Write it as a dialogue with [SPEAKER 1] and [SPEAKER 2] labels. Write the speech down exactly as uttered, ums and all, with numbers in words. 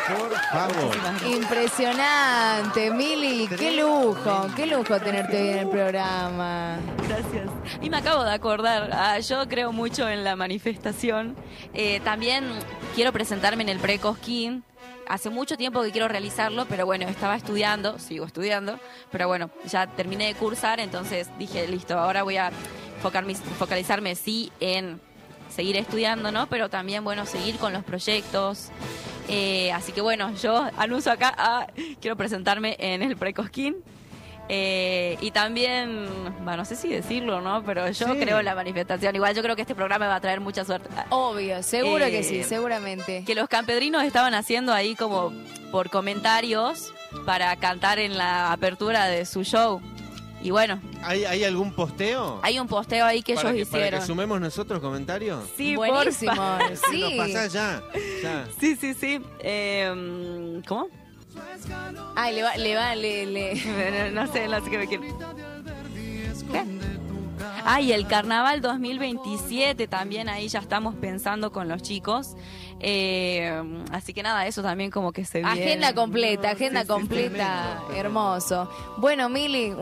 [SPEAKER 1] Por favor.
[SPEAKER 2] Impresionante, Mili, qué lujo, qué lujo tenerte hoy en el programa.
[SPEAKER 3] Gracias. Y me acabo de acordar, ah, yo creo mucho en la manifestación. Eh, también quiero presentarme en el Pre-Cosquín. Hace mucho tiempo que quiero realizarlo, pero bueno, estaba estudiando, sigo estudiando, pero bueno, ya terminé de cursar, entonces dije, listo, ahora voy a focarme, focalizarme sí en seguir estudiando, ¿no? Pero también, bueno, seguir con los proyectos. Eh, así que bueno, yo anuncio acá, ah, quiero presentarme en el Pre-Cosquín. Eh, y también, bueno, no sé si decirlo, ¿no? Pero yo
[SPEAKER 1] Sí.
[SPEAKER 3] creo en la manifestación. Igual yo creo que este programa va a traer mucha suerte.
[SPEAKER 2] Obvio, seguro
[SPEAKER 3] Eh,
[SPEAKER 2] que sí, seguramente.
[SPEAKER 3] Que los campedrinos estaban haciendo ahí como por comentarios para cantar en la apertura de su show. Y bueno,
[SPEAKER 1] ¿Hay, ¿Hay algún posteo?
[SPEAKER 3] hay un posteo ahí que
[SPEAKER 1] para
[SPEAKER 3] ellos
[SPEAKER 1] que, Para
[SPEAKER 3] hicieron.
[SPEAKER 1] que sumemos nosotros comentarios.
[SPEAKER 3] Sí,
[SPEAKER 2] Buenísimo,
[SPEAKER 3] porfa.
[SPEAKER 2] sí.
[SPEAKER 1] Nos pasás ya. ya.
[SPEAKER 3] Sí, sí, sí. Eh, ¿Cómo?
[SPEAKER 2] Ay, le va, le va, le, le.
[SPEAKER 3] No sé, no sé qué me quiere. ¿Qué? Ah, y el Carnaval dos mil veintisiete también ahí ya estamos pensando con los chicos. Eh, así que nada, eso también como que se viene.
[SPEAKER 2] Agenda completa, agenda
[SPEAKER 3] Sí, sí, sí.
[SPEAKER 2] completa, hermoso. Bueno, Mili.